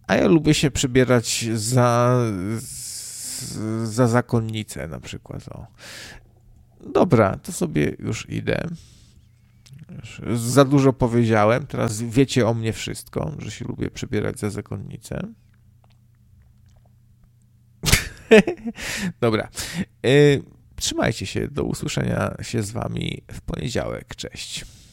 A ja lubię się przebierać za zakonnicę na przykład. O. Dobra, to sobie już idę. Już za dużo powiedziałem, teraz wiecie o mnie wszystko, że się lubię przebierać za zakonnicę. Dobra. Trzymajcie się, do usłyszenia się z wami w poniedziałek. Cześć.